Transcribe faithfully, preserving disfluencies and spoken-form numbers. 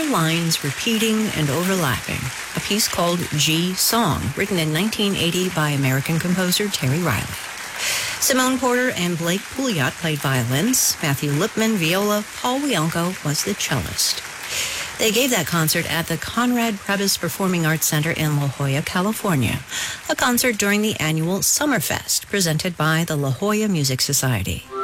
the lines repeating and overlapping, a piece called G Song, written in nineteen eighty by American composer Terry Riley. Simone Porter and Blake Pouliot played violins. Matthew Lipman, viola. Paul Wielko was the cellist. They gave that concert at the Conrad Prebys Performing Arts Center in La Jolla, California, a concert during the annual Summerfest presented by the La Jolla Music Society.